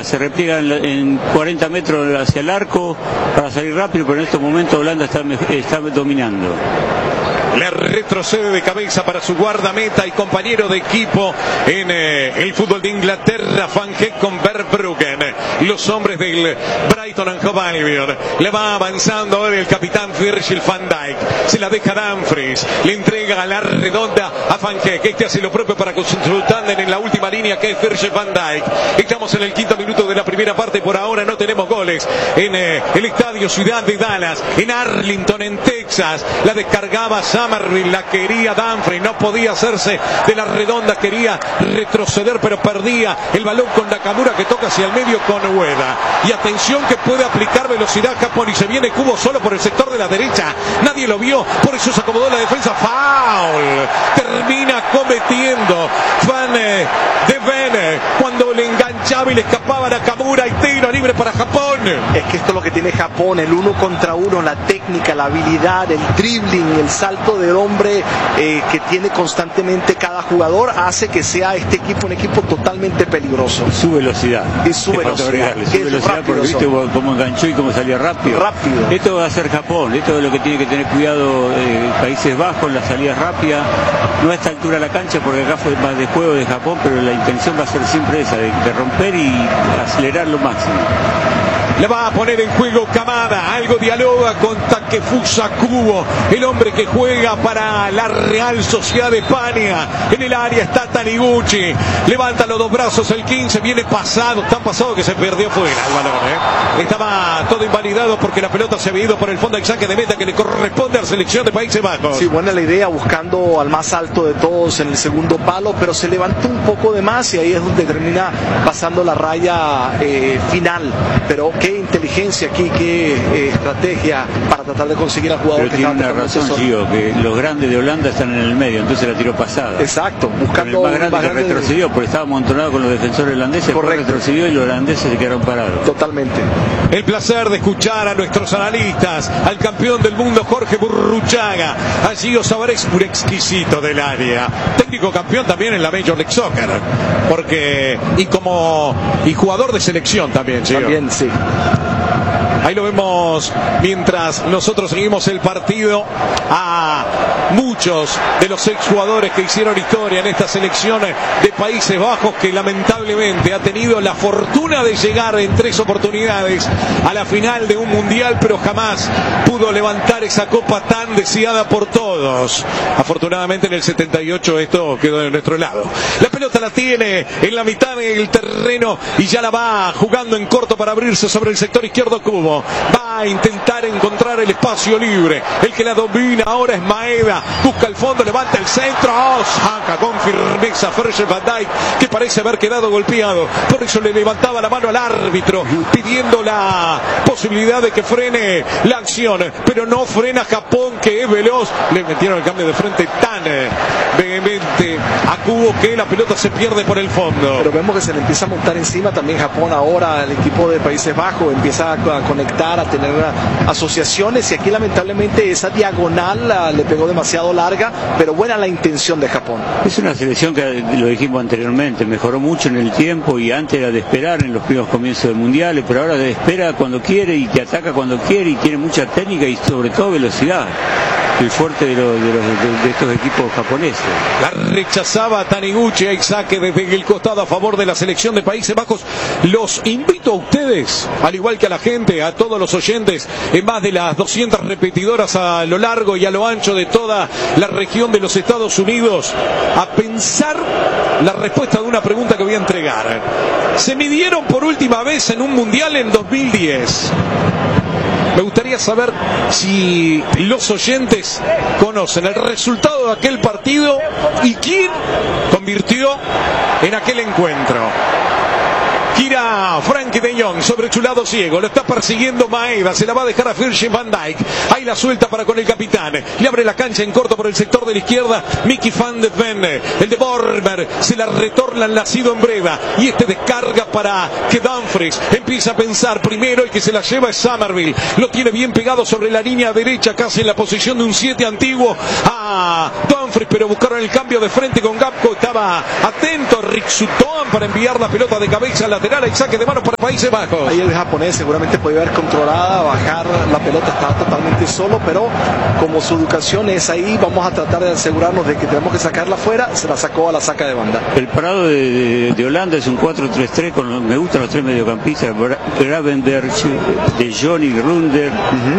se repliega en 40 metros hacia el arco para salir rápido, pero en estos momentos Holanda está dominando. Le retrocede de cabeza para su guardameta y compañero de equipo en el fútbol de Inglaterra, Van Heck con Verbruggen. Los hombres del Brighton and Hove Albion. Le va avanzando ahora el capitán Virgil van Dijk. Se la deja Dumfries. Le entrega a la redonda a Van Heck. Este hace lo propio para con su tándem en la última línea, que es Virgil van Dijk. Estamos en el quinto minuto de la primera parte. Por ahora no tenemos goles en el estadio Ciudad de Dallas, en Arlington, en Texas. La descargaba Summerville, la quería Dumfries, no podía hacerse de la redonda, quería retroceder pero perdía el balón con Nakamura, que toca hacia el medio con Ueda. Y atención que puede aplicar velocidad Japón y se viene Kubo solo por el sector de la derecha, nadie lo vio, por eso se acomodó la defensa. Foul termina cometiendo Van de Ven cuando le enganchaba y le escapaba a Nakamura, y tiro libre para Japón. Es que esto es lo que tiene Japón, el 1 contra 1, la técnica, la habilidad, el dribbling, el salto del hombre que tiene constantemente cada jugador, hace que sea este equipo un equipo totalmente peligroso. Su velocidad. Y su velocidad. Su velocidad, porque viste cómo enganchó y cómo salía rápido. Esto va a ser Japón, esto es lo que tiene que tener cuidado Países Bajos, la salida rápida. No a esta altura la cancha, porque acá fue más de juego de Japón, pero la intención va a ser siempre esa, de romper y acelerar lo máximo. Le va a poner en juego Kamada, algo dialoga con Takefusa Kubo, el hombre que juega para la Real Sociedad de España. En el área está Taniguchi, levanta los dos brazos el 15, viene pasado, tan pasado que se perdió fuera el balón. Estaba todo invalidado porque la pelota se había ido por el fondo del saque de meta que le corresponde a la selección de Países Bajos. Sí, buena la idea, buscando al más alto de todos en el segundo palo, pero se levantó un poco de más y ahí es donde termina pasando la raya final. Pero qué inteligencia aquí, qué estrategia para tratar de conseguir al jugador. Pero que tiene una razón, Gio, que los grandes de Holanda están en el medio, entonces la tiró pasada. Exacto, buscando el más grande que retrocedió, porque estaba amontonado con los defensores holandeses. Correcto. Retrocedió y los holandeses se quedaron parados. Totalmente. El placer de escuchar a nuestros analistas, al campeón del mundo Jorge Burruchaga, a Gio Savarez, un exquisito del área, técnico campeón también en la Major League Soccer, porque y jugador de selección también, Gio. También, sí. Ahí lo vemos mientras nosotros seguimos el partido a muchos de los exjugadores que hicieron historia en esta selección de Países Bajos, que lamentablemente ha tenido la fortuna de llegar en 3 oportunidades a la final de un mundial, pero jamás pudo levantar esa copa tan deseada por todos. Afortunadamente en el 78 esto quedó de nuestro lado. La pelota la tiene en la mitad del terreno y ya la va jugando en corto para abrirse sobre el sector izquierdo Kubo. Va a intentar encontrar el espacio libre. El que la domina ahora es Maeda. Busca el fondo, levanta el centro. Saca con firmeza Virgil van Dijk, que parece haber quedado golpeado. Por eso le levantaba la mano al árbitro, pidiendo la posibilidad de que frene la acción. Pero no frena Japón, que es veloz. Le metieron el cambio de frente tan vehemente a Kubo que la pelota se pierde por el fondo. Pero vemos que se le empieza a montar encima también Japón ahora. El equipo de Países Bajos empieza a conectar, a tener asociaciones, y aquí lamentablemente esa diagonal le pegó demasiado larga, pero buena la intención de Japón. Es una selección que, lo dijimos anteriormente, mejoró mucho en el tiempo, y antes era de esperar en los primeros comienzos de mundiales, pero ahora de espera cuando quiere y te ataca cuando quiere, y tiene mucha técnica y sobre todo velocidad. El fuerte de estos equipos japoneses. La rechazaba Taniguchi, hay saque desde el costado a favor de la selección de Países Bajos. Los invito a ustedes, al igual que a la gente, a todos los oyentes, en más de las 200 repetidoras a lo largo y a lo ancho de toda la región de los Estados Unidos, a pensar la respuesta de una pregunta que voy a entregar. Se midieron por última vez en un mundial en 2010. Me gustaría saber si los oyentes conocen el resultado de aquel partido y quién convirtió en aquel encuentro. Gira Frankie de Jong sobre su lado ciego, lo está persiguiendo Maeda, se la va a dejar a Virgil van Dijk, ahí la suelta para con el capitán, le abre la cancha en corto por el sector de la izquierda, Mickey van de Ven, el de Bormer, se la retorna el nacido en Breda, y este descarga para que Dumfries empieza a pensar. Primero el que se la lleva es Summerville, lo tiene bien pegado sobre la línea derecha, casi en la posición de un 7 antiguo a Dumfries, pero buscaron el cambio de frente con Gapco, estaba atento Rixu Doan para enviar la pelota de cabeza lateral y saque de mano para Países Bajos. Ahí el japonés seguramente podía haber controlada, bajar la pelota, estaba totalmente solo, pero como su educación es ahí, vamos a tratar de asegurarnos de que tenemos que sacarla afuera, se la sacó a la saca de banda. El parado de Holanda es un 4-3-3, me gustan los tres mediocampistas, Gravenberch, De Jong y Runder,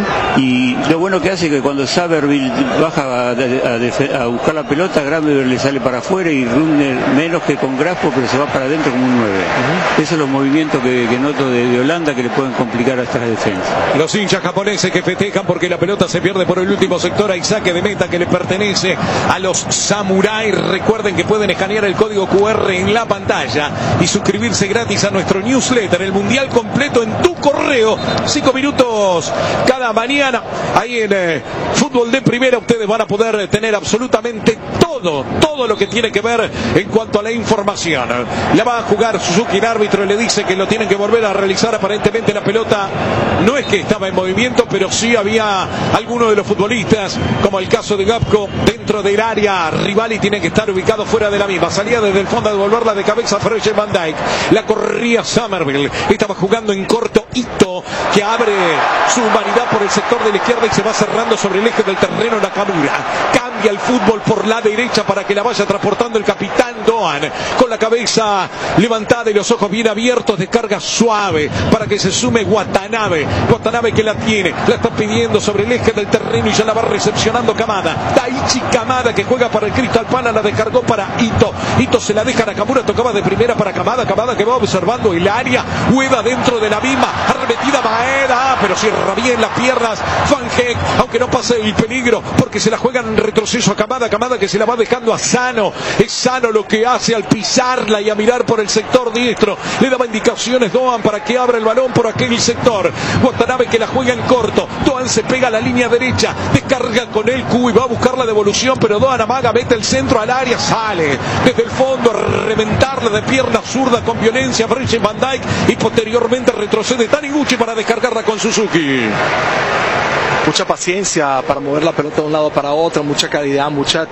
y lo bueno que hace es que cuando Saberville baja a buscar la pelota, Gravenberch le sale para afuera y Runder menos que con Grafo, pero se va para adentro como un 9. Esos son los movimientos que noto de Holanda que le pueden complicar a estas defensas. Los hinchas japoneses que festejan porque la pelota se pierde por el último sector. Hay saque de meta que le pertenece a los samuráis. Recuerden que pueden escanear el código QR en la pantalla y suscribirse gratis a nuestro newsletter, el mundial completo en tu correo. 5 minutos cada mañana. Ahí en Fútbol de Primera ustedes van a poder tener absolutamente todo lo que tiene que ver en cuanto a la información. La va a jugar Suzuki, el árbitro le dice que lo tienen que volver a realizar. Aparentemente la pelota no es que estaba en movimiento, pero sí había algunos de los futbolistas, como el caso de Gapco, dentro del área rival y tienen que estar ubicados fuera de la misma. Salía desde el fondo a devolverla de cabeza Virgil van Dijk. La corría Somerville. Estaba jugando en corto Ito, que abre su humanidad por el sector de la izquierda y se va cerrando sobre el eje del terreno Nakamura. Cambia el fútbol por la derecha para que la vaya transportando el capitán Doan, con la cabeza levantada y los ojos bien abiertos, descarga suave para que se sume Watanabe que la tiene, la está pidiendo sobre el eje del terreno y ya la va recepcionando Kamada. Daichi Kamada, que juega para el Crystal Palace, la descargó para Ito se la deja a Nakamura, tocaba de primera para Kamada que va observando el área, Ueda dentro de la misma, arremetida Maeda, pero cierra bien las piernas Van Heek, aunque no pase el peligro porque se la juegan en retroceso a Kamada que se la va dejando a Sano. Es Sano lo que hace al pisarla y a mirar por el sector diestro. Le daba indicaciones Doan para que abra el balón por aquel sector. Watanabe que la juega en corto. Doan se pega a la línea derecha. Descarga con el Q y va a buscar la devolución, pero Doan amaga, mete el centro al área, sale desde el fondo a reventarle de pierna zurda con violencia Virgil van Dijk y posteriormente retrocede Taniguchi para descargarla con Suzuki. Mucha paciencia para mover la pelota de un lado para otro, mucha calidad, mucha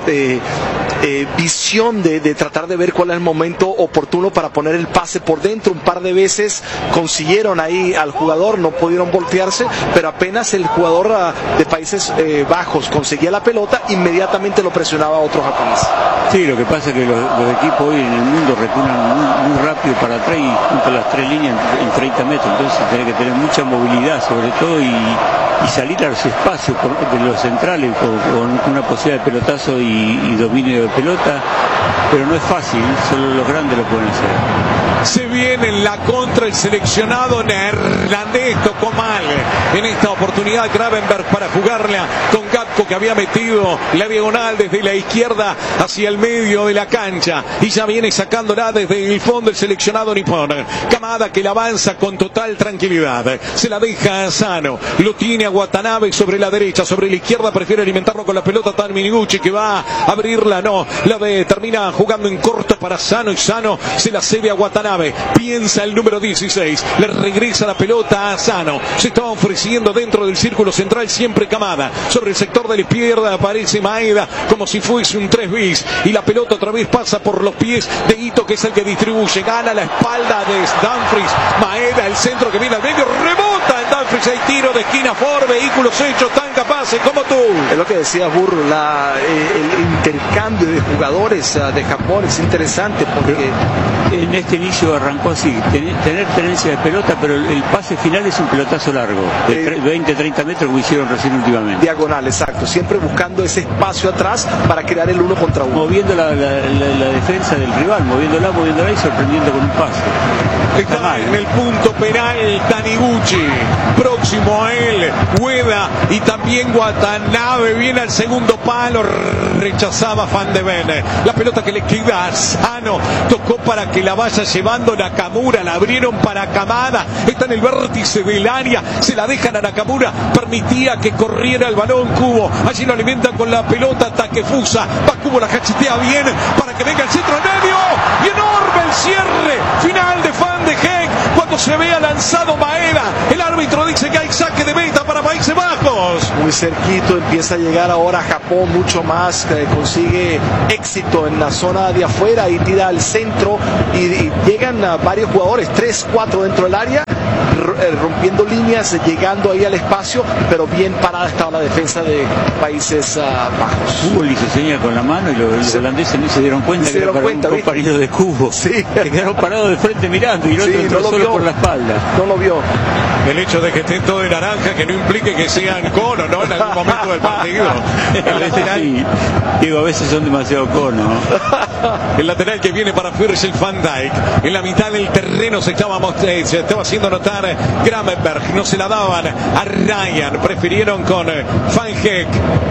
visión de tratar de ver cuál es el momento oportuno para poner el pase por dentro. Un par de veces consiguieron ahí al jugador, no pudieron voltearse, pero apenas el jugador de Países Bajos conseguía la pelota, inmediatamente lo presionaba a otro japonés. Sí, lo que pasa es que los equipos hoy en el mundo reculan muy rápido para atrás y junto a las tres líneas en 30 metros, entonces tiene que tener mucha movilidad sobre todo y salir a los espacios de los centrales con una posibilidad de pelotazo y dominio de pelota, pero no es fácil, solo los grandes lo pueden hacer. Se viene en la contra el seleccionado neerlandés, tocó mal en esta oportunidad Gravenberch para jugarla con Gapco, que había metido la diagonal desde la izquierda hacia el medio de la cancha y ya viene sacándola desde el fondo el seleccionado nipón. Kamada que la avanza con total tranquilidad, se la deja a Sano, lo tiene a Watanabe sobre la derecha, sobre la izquierda prefiere alimentarlo con la pelota Taniguchi, que va a abrirla, no, termina jugando en corto para Sano y Sano se la cede a Watanabe. Piensa el número 16, le regresa la pelota a Sano, se está ofreciendo dentro del círculo central siempre Kamada, sobre el sector de la izquierda aparece Maeda como si fuese un 3 bis y la pelota otra vez pasa por los pies de Ito, que es el que distribuye, gana la espalda de Dumfries, Maeda el centro que viene al medio, rebota en Dumfries, hay tiro de esquina por vehículos hechos tan capaces como tú. Es lo que decía Burro, el intercambio de jugadores de Japón es interesante porque en este inicio arrancó así, tener tenencia de pelota, pero el pase final es un pelotazo largo, de 20-30 metros como hicieron recién últimamente. Diagonal, exacto, siempre buscando ese espacio atrás para crear el 1 contra 1. Moviendo la defensa del rival, moviéndola y sorprendiendo con un pase. Está en el punto penal Taniguchi, próximo a él Ueda y también Watanabe, viene al segundo palo, rechazaba Van de Ven, la pelota que le queda a Sano, tocó para que la vaya llevando Nakamura, la abrieron para Kamada, está en el vértice del área, se la dejan a Nakamura, permitía que corriera el balón Kubo, allí lo alimentan con la pelota Takefusa, va Kubo, la cachetea bien para que venga el centro al medio y enorme el cierre final de Van de Heek cuando cuando se vea lanzado Maeda, el árbitro dice que hay saque de meta para Países Bajos. Muy cerquito, empieza a llegar ahora Japón mucho más, consigue éxito en la zona de afuera y tira al centro y llegan varios jugadores, 3, 4 dentro del área, rompiendo líneas, llegando ahí al espacio, pero bien parada estaba la defensa de Países Bajos. Hugo le hizo seña con la mano y los holandeses no se dieron cuenta que era para un compañero de Cubo. Sí. Se quedaron parados de frente mirando y el otro entró solo por la espalda. No lo vio. El hecho de que estén todo de naranja, que no implique que sean cono, ¿no? En algún momento del partido. El lateral, sí. Digo, a veces son demasiado cono. El lateral que viene para Virgil van Dijk. En la mitad del terreno se estaba haciendo notar Gravenberch. No se la daban a Ryan. Prefirieron con Van Heek.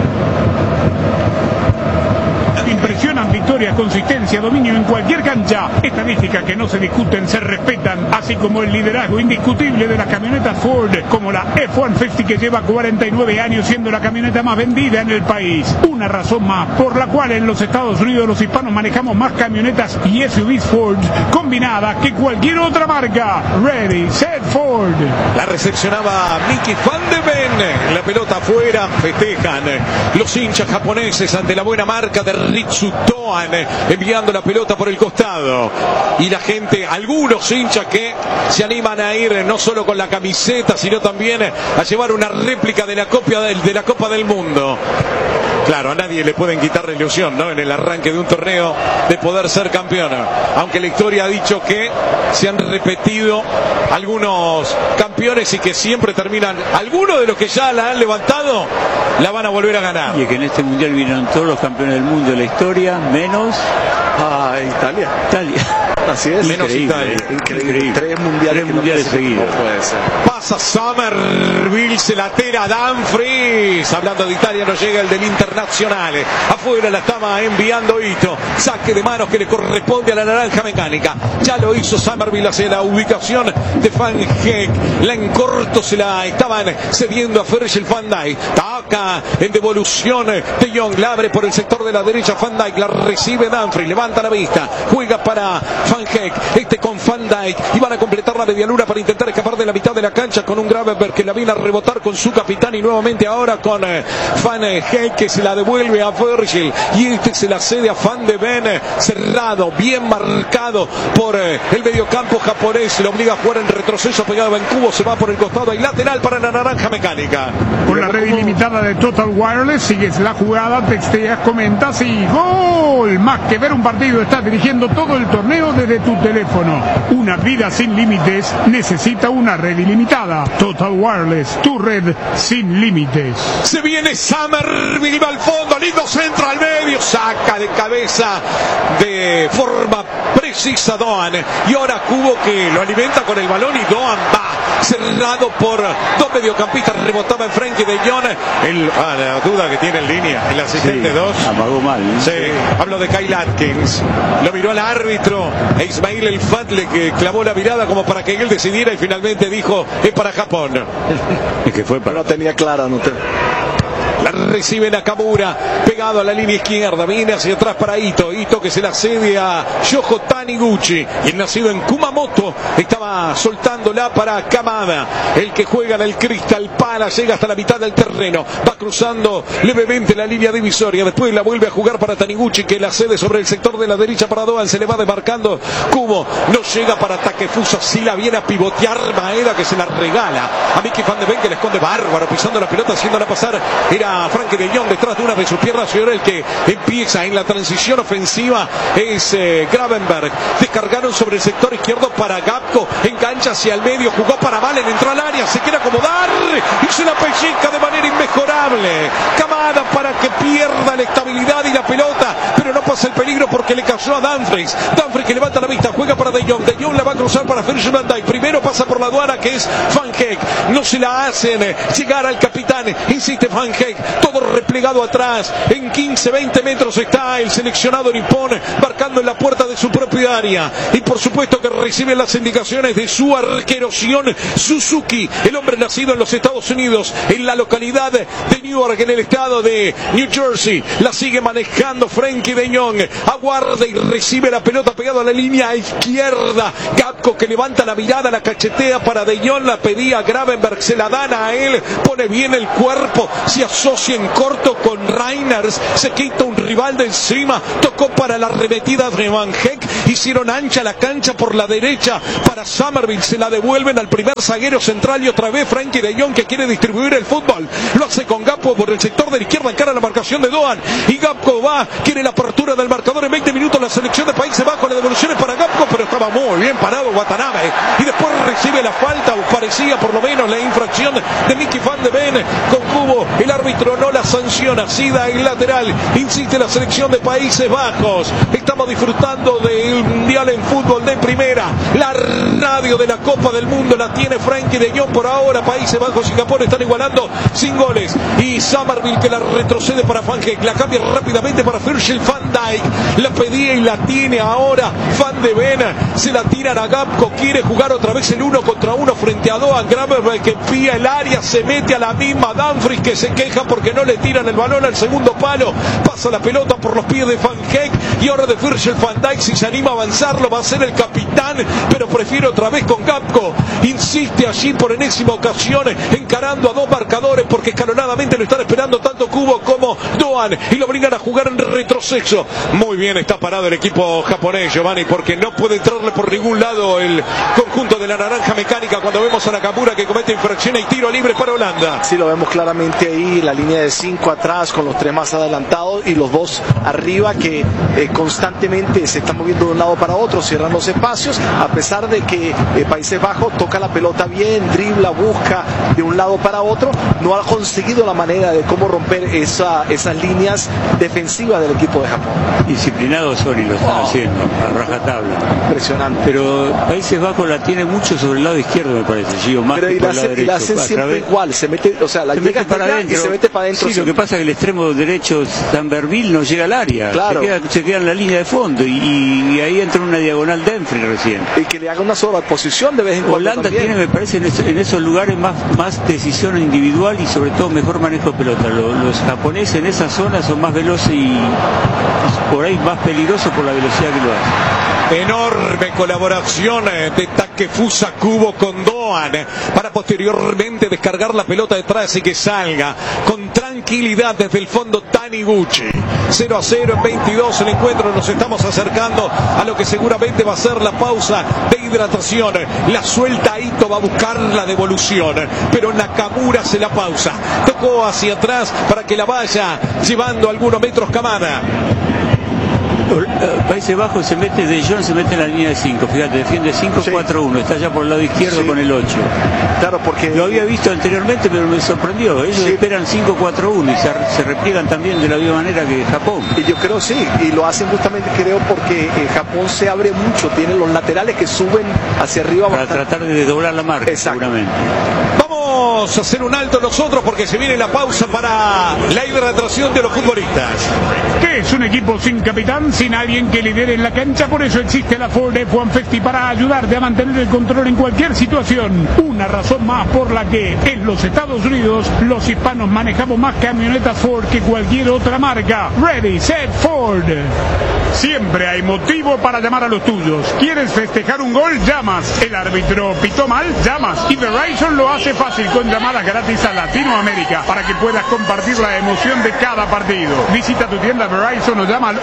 Impresionan victoria, consistencia, dominio en cualquier cancha. Estadísticas que no se discuten, se respetan, así como el liderazgo indiscutible de las camionetas Ford, como la F-150 que lleva 49 años siendo la camioneta más vendida en el país. Una razón más por la cual en los Estados Unidos los hispanos manejamos más camionetas y SUVs Ford combinadas que cualquier otra marca. Ready, set, Ford. La recepcionaba Mickey van de Ven. La pelota afuera, festejan los hinchas japoneses ante la buena marca de Ritsu Toan, enviando la pelota por el costado. Y la gente, algunos hinchas que se animan a ir no solo con la camiseta, sino también a llevar una réplica de la Copa del Mundo. Claro, a nadie le pueden quitar la ilusión, ¿no? En el arranque de un torneo de poder ser campeón. Aunque la historia ha dicho que se han repetido algunos campeones y que siempre terminan, algunos de los que ya la han levantado, la van a volver a ganar. Y que en este mundial vinieron todos los campeones del mundo de la historia, menos Italia. Así es. Menos Italia. Increíble. Tres mundiales seguidos. No puede ser. Pasa Somerville, se la tira Dumfries. Hablando de Italia, no llega el del Internacional. Afuera la estaba enviando Ito. Saque de manos que le corresponde a la naranja mecánica. Ya lo hizo Somerville hacia la ubicación de Van Heek. La en corto se la estaban cediendo a Virgil van Dijk. Taca en devolución de Jong. La abre por el sector de la derecha Van Dijk. La recibe Dumfries. Levanta la vista. Juega para Van Heek, con Van Dijk, y van a completar la medialuna para intentar escapar de la mitad de la cancha con un Gravenberch que la viene a rebotar con su capitán y nuevamente ahora con Van Heek que se la devuelve a Virgil y se la cede a Van de Ven, cerrado, bien marcado por el mediocampo japonés, lo obliga a jugar en retroceso pegado en cubo, se va por el costado y lateral para la naranja mecánica. Con la red ilimitada de Total Wireless sigues la jugada, texteas, comentas y ¡gol! Más que ver un partido, estás dirigiendo todo el torneo desde tu teléfono. Una vida sin límites necesita una red ilimitada. Total Wireless, tu red sin límites. Se viene Somerville al fondo, lindo centro al medio, saca de cabeza de forma precisa Doan y ahora Cubo que lo alimenta con el balón y Doan va cerrado por dos mediocampistas, rebotaba en Frenkie de Jong. La duda que tiene en línea el asistente 2. Apagó mal. Sí, hablo de Kyle Atkins. Lo miró al árbitro e Ismail El Fadle que clavó la mirada como para que él decidiera y finalmente dijo es para Japón. Es que fue para... No tenía clara, La recibe Nakamura, pegado a la línea izquierda, viene hacia atrás para Ito que se la cede a Yoho Taniguchi, y el nacido en Kumamoto estaba soltándola para Kamada, el que juega en el Crystal Palace, llega hasta la mitad del terreno, va cruzando levemente la línea divisoria, después la vuelve a jugar para Taniguchi, que la cede sobre el sector de la derecha para Doan, se le va desmarcando Kubo, no llega para Takefusa, sí la viene a pivotear Maeda, que se la regala a Mickey van de Ven, que le esconde bárbaro, pisando la pelota, haciéndola pasar, era Frenkie de Jong detrás de una de sus piernas y ahora el que empieza en la transición ofensiva es Gravenberch. Descargaron sobre el sector izquierdo para Gapco, engancha hacia el medio, jugó para Valen, entró al área, se quiere acomodar y se la pellizca de manera inmejorable. Kamada para que pierda la estabilidad y la pelota, pero no pasa el peligro porque le cayó a Dumfries que levanta la vista, juega para De Jong la va a cruzar para Virgil van Dijk, primero pasa por la aduana que es Van Heek, no se la hacen llegar al capitán, insiste Van Heek, todo replegado atrás. En 15-20 metros está el seleccionado nipón, marcando en la puerta de su propia área. Y por supuesto que recibe las indicaciones de su arquero Shion Suzuki, el hombre nacido en los Estados Unidos, en la localidad de Newark, en el estado de New Jersey. La sigue manejando Frenkie de Jong, aguarda y recibe la pelota pegado a la línea izquierda. Gakpo, que levanta la mirada, la cachetea para de Jong, la pedía Gravenberg, se la dan a él, pone bien el cuerpo, se asocia en corto con Reiners, se quita un rival de encima, tocó para la arremetida de Van Heck, hicieron ancha la cancha por la derecha para Somerville, se la devuelven al primer zaguero central y otra vez Frenkie de Jong, que quiere distribuir el fútbol, lo hace con Gakpo por el sector de la izquierda, encara la marcación de Doan y Gakpo va, quiere la apertura del marcador en 20 minutos, la selección de Países Bajos, la devolución es para Gakpo, pero estaba muy bien parado Watanabe y después recibe la falta, o parecía por lo menos la infracción de Mickey Van de Ven con Cubo, el árbitro no la sanciona, sí da el lateral, insiste la selección de Países Bajos. Estamos disfrutando del Mundial en fútbol de primera, la radio de la Copa del Mundo la tiene Frenkie de Jong por ahora. Países Bajos y Japón están igualando sin goles y Somerville, que la retrocede para Van Heck, la cambia rápidamente para Virgil van Dijk, la pedía y la tiene ahora Van de Ven, se la tiran a Gakpo, quiere jugar otra vez el 1 contra 1 frente a Doan Gravenberg, que pía el área, se mete a la misma Dumfries, que se queja porque no le tiran el balón al segundo palo, pasa la pelota por los pies de Van Heck y ahora de Virgil van Dijk, si se anima a avanzarlo va a ser el capitán, pero prefiere otra vez con Gakpo, insiste allí por enésima ocasión encarando a dos marcadores porque escalonadamente lo están esperando tanto Kubo como Doan y lo obligan a jugar en retroceso. Muy bien está parado el equipo japonés, Giovanni, porque no puede entrarle por ningún lado el conjunto de la naranja mecánica cuando vemos a Nakamura que comete infracción y tiro libre para Holanda. Sí, lo vemos claramente ahí, la línea de 5 atrás con los 3 más adelantados y los 2 arriba que constantemente se están moviendo de un lado para otro, cierran los espacios, a pesar de que Países Bajos toca la pelota bien, dribla, busca de un lado para otro, no ha conseguido la manera de cómo romper esas líneas defensivas del equipo de Japón. Disciplinados son y lo están haciendo a rajatabla. Impresionante. Pero Países Bajos la tiene mucho sobre el lado izquierdo, me parece, Gio, más pero que por el lado derecho. Y la hacen siempre igual, se mete, o sea, la llega hasta para adentro y se mete para adentro. Sí, lo que pasa es que el extremo derecho Zamberville no llega al área, claro. se queda en la línea de fondo y ahí entra una diagonal Dumfries recién. Y que le haga una sobreposición de vez en cuando. Holanda también tiene, me parece, en esos lugares más decisión individual y sobre todo mejor manejo de pelota. Los japoneses en esa zona son más veloces y por ahí más peligrosos por la velocidad que lo hacen. Enorme colaboración de Takefusa Kubo con Doan para posteriormente descargar la pelota detrás y que salga con tranquilidad desde el fondo Taniguchi. 0-0 en 22 el encuentro, nos estamos acercando a lo que seguramente va a ser la pausa de hidratación. La suelta Ito, va a buscar la devolución, pero Nakamura se la pausa, tocó hacia atrás para que la vaya llevando algunos metros Kamada. Países Bajos se mete, De Jong se mete en la línea de 5, fíjate, defiende 5-4-1, sí. Está ya por el lado izquierdo, sí, con el 8. Claro, porque lo había visto anteriormente, pero me sorprendió. Ellos sí esperan 5-4-1 y se repliegan también de la misma manera que Japón. Y yo creo sí, y lo hacen justamente creo porque Japón se abre mucho, tiene los laterales que suben hacia arriba para tratar de desdoblar la marca. Exacto. Seguramente. Vamos a hacer un alto nosotros porque se viene la pausa para la hidratación de los futbolistas. ¿Qué es un equipo sin capitán, sin alguien que lidere en la cancha? Por eso existe la Ford F-150 para ayudarte a mantener el control en cualquier situación. Una razón más por la que en los Estados Unidos los hispanos manejamos más camionetas Ford que cualquier otra marca. Ready, set, Ford. Siempre hay motivo para llamar a los tuyos. ¿Quieres festejar un gol? Llamas. ¿El árbitro pitó mal? Llamas. Y Verizon lo hace fácil con llamadas gratis a Latinoamérica para que puedas compartir la emoción de cada partido. Visita tu tienda Verizon o llama al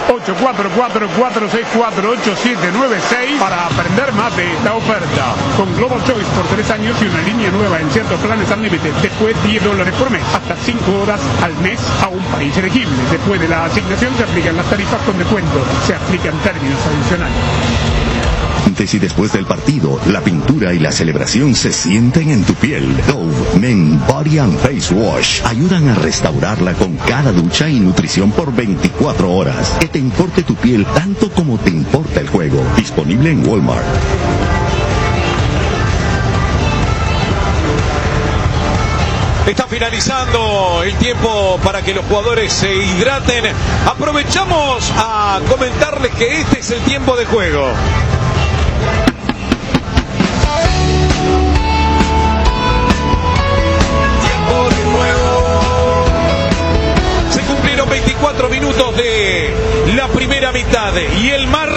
844-464-8796 para aprender más de esta oferta. Con Global Choice por 3 años y una línea nueva en ciertos planes Unlimited. Después $10 por mes. Hasta 5 horas al mes a un país elegible. Después de la asignación se aplican las tarifas con descuento. Se aplican términos adicionales. Antes y después del partido, la pintura y la celebración se sienten en tu piel. Dove Men Body and Face Wash ayudan a restaurarla con cada ducha y nutrición por 24 horas. Que te importe tu piel tanto como te importa el juego. Disponible en Walmart. Está finalizando el tiempo para que los jugadores se hidraten. Aprovechamos a comentarles que este es el tiempo de juego. Tiempo de juego. Se cumplieron 24 minutos de la primera mitad y el mar